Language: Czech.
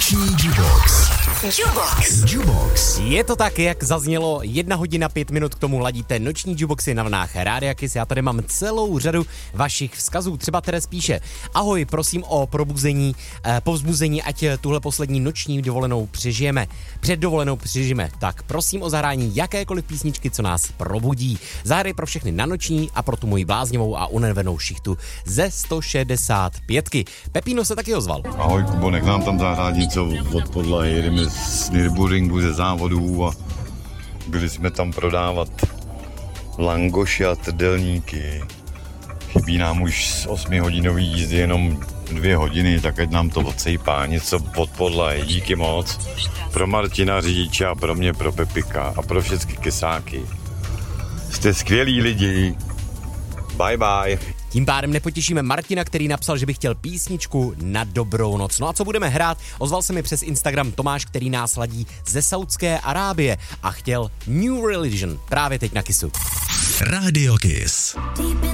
Noční Jubox. Jubox. Je to tak, jak zaznělo, 1 hodina 5 minut k tomu ladíte Noční Juboxy na vlnách Rádia Kiss. Já tady mám celou řadu vašich vzkazů. Třeba Teres píše: ahoj, prosím o probuzení, povzbuzení, ať tuhle poslední noční dovolenou přežijeme. Před dovolenou přežijeme. Tak prosím o zahrání jakékoliv písničky, co nás probudí. Zahraj pro všechny na noční a pro tu moji bláznivou a unavenou šichtu ze 165. Pepino se taky ozval. Ahoj Kubo, nech nám tam zahrát něco od podlahy, jedeme z Nürburgringu ze závodů a byli jsme tam prodávat langoši a trdelníky. Chybí nám už z 8hodinový jízdy jenom 2 hodiny, tak ať nám to odsejpá něco od podlahy. Díky moc. Pro Martina řidiče a pro mě, pro Pepika a pro všechny kysáky. Jste skvělí lidi. Bye bye. Tím pádem nepotěšíme Martina, který napsal, že by chtěl písničku na dobrou noc. No a co budeme hrát? Ozval se mi přes Instagram Tomáš, který nás ladí ze Saudské Arábie a chtěl New Religion právě teď na Kissu. Radio Kiss.